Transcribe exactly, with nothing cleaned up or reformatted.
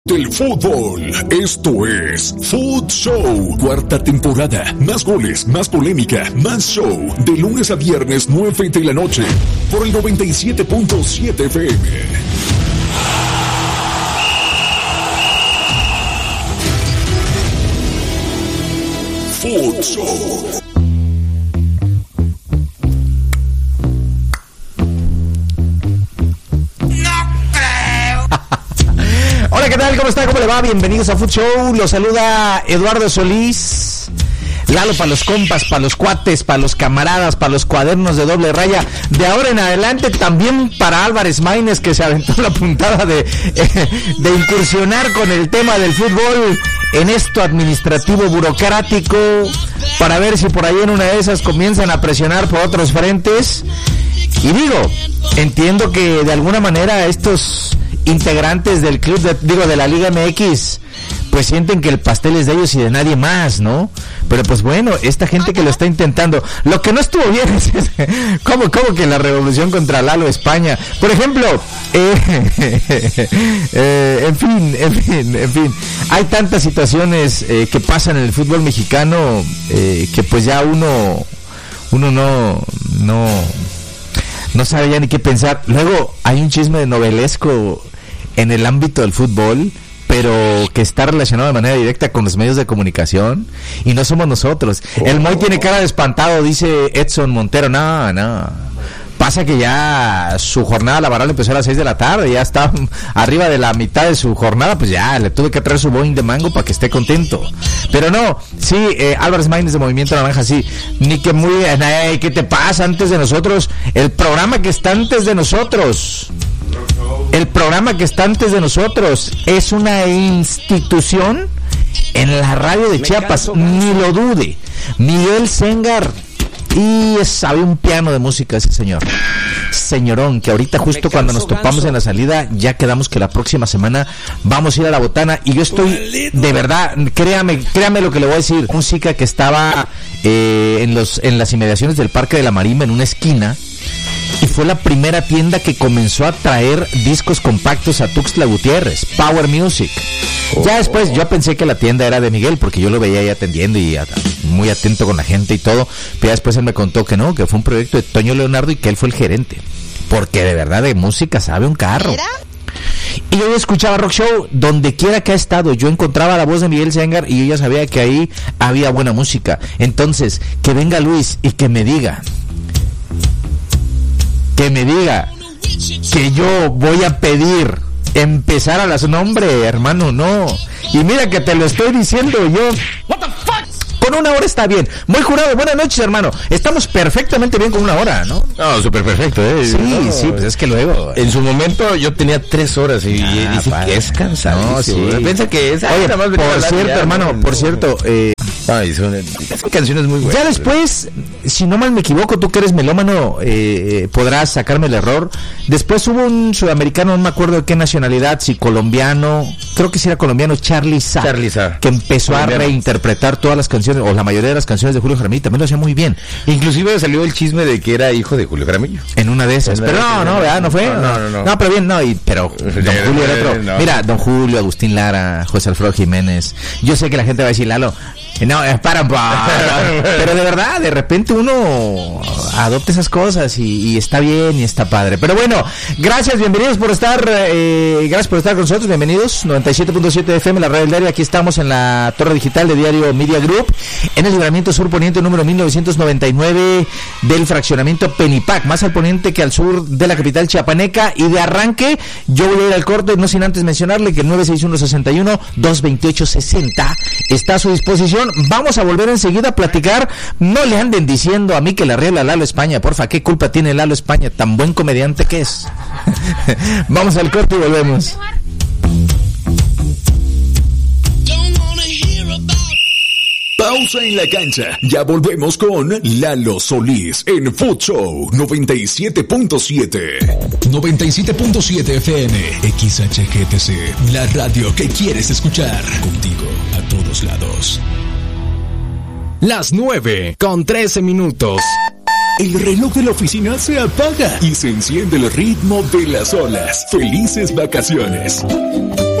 Del fútbol, esto es Food Show, cuarta temporada, más goles, más polémica, más show, de lunes a viernes nueve de la noche, por el noventa y siete punto siete F M. Food Show. Hola, ¿qué tal? ¿Cómo está? ¿Cómo le va? Bienvenidos a Food Show. Los saluda Eduardo Solís. Lalo para los compas, para los cuates, para los camaradas, para los cuadernos de doble raya. De ahora en adelante también para Álvarez Maínez, que se aventó la puntada de, eh, de incursionar con el tema del fútbol en esto administrativo burocrático, para ver si por ahí en una de esas comienzan a presionar por otros frentes. Y digo, entiendo que de alguna manera estos integrantes del club, de, digo, de la Liga M X, pues sienten que el pastel es de ellos y de nadie más, ¿no? Pero pues bueno, esta gente que lo está intentando, lo que no estuvo bien es, ¿cómo, cómo que la revolución contra Lalo España? Por ejemplo, eh, eh, en fin, en fin, en fin, hay tantas situaciones eh, que pasan en el fútbol mexicano eh, que pues ya uno, uno no, no, no sabe ya ni qué pensar. Luego hay un chisme de novelesco en el ámbito del fútbol, pero que está relacionado de manera directa con los medios de comunicación, y no somos nosotros. Oh. El Moy tiene cara de espantado, dice Edson Montero. No, no. Pasa que ya su jornada laboral empezó a las seis de la tarde, ya está arriba de la mitad de su jornada, pues ya le tuve que traer su Boeing de mango para que esté contento. Pero no, sí, eh, Álvarez Maínez de Movimiento Naranja, sí, ni que muy, eh, ¿qué te pasa antes de nosotros? El programa que está antes de nosotros, el programa que está antes de nosotros es una institución en la radio de Chiapas, ni lo dude. Miguel Sengar. Y sabe un piano de música ese señor, señorón, que ahorita justo cuando nos topamos en la salida ya quedamos que la próxima semana vamos a ir a la botana, y yo estoy, de verdad, créame, créame lo que le voy a decir, música que estaba eh, en los en las inmediaciones del Parque de la Marimba, en una esquina, y fue la primera tienda que comenzó a traer discos compactos a Tuxtla Gutiérrez, Power Music. Oh, ya después oh. yo pensé que la tienda era de Miguel, porque yo lo veía ahí atendiendo y a, muy atento con la gente y todo, pero ya después él me contó que no, que fue un proyecto de Toño Leonardo y que él fue el gerente, porque de verdad de música sabe un carro. ¿Era? Y yo escuchaba Rock Show donde quiera que ha estado, yo encontraba la voz de Miguel Sengar y yo ya sabía que ahí había buena música. Entonces, que venga Luis y que me diga, que me diga que yo voy a pedir empezar a las nombre, hermano, no. Y mira que te lo estoy diciendo yo. What the fuck? Con una hora está bien. Muy jurado, buenas noches, hermano. Estamos perfectamente bien con una hora, ¿no? No, súper perfecto, ¿eh? Sí, no, sí, pues es que luego... En su momento yo tenía tres horas y, ah, y, y sí que es cansado. No, sí. Piensa que es... Oye, por cierto, ya, hermano, no, por cierto... Eh, Ay, son, son canciones muy buenas. Ya después, si no mal me equivoco, tú que eres melómano, eh, podrás sacarme el error. Después hubo un sudamericano, no me acuerdo de qué nacionalidad, si colombiano, creo que si era colombiano, Charly Sa, Charly Sa, que empezó colombiano. a reinterpretar todas las canciones, o la mayoría de las canciones de Julio Jaramillo, también lo hacía muy bien. Inclusive salió el chisme de que era hijo de Julio Jaramillo. En una de esas, pero no, no, ¿verdad? ¿No fue? No, no, no. No, no pero bien, no, y, pero don Julio era otro. No. Mira, don Julio, Agustín Lara, José Alfredo Jiménez. Yo sé que la gente va a decir, Lalo, no, para, para, pero de verdad, de repente uno adopta esas cosas y, y está bien y está padre. Pero bueno, gracias, bienvenidos por estar, eh, gracias por estar con nosotros, bienvenidos, noventa y siete punto siete F M, la radio del diario. Aquí estamos en la torre digital de Diario Media Group, en el libramiento sur poniente número mil novecientos noventa y nueve del fraccionamiento Penipac, más al poniente que al sur de la capital chiapaneca. Y de arranque, yo voy a ir al corte, no sin antes mencionarle que el nueve seis uno, seis uno, dos dos ocho, seis cero está a su disposición. Vamos a volver enseguida a platicar. No le anden diciendo a mí que le arregla Lalo España, porfa. ¿Qué culpa tiene Lalo España, tan buen comediante que es? Vamos al corte y volvemos. Pausa en la cancha. Ya volvemos con Lalo Solís en Food Show noventa y siete punto siete. noventa y siete punto siete F M. X H G T C. La radio que quieres escuchar. Contigo a todos lados. Las nueve con trece minutos. El reloj de la oficina se apaga y se enciende el ritmo de las olas. Felices vacaciones.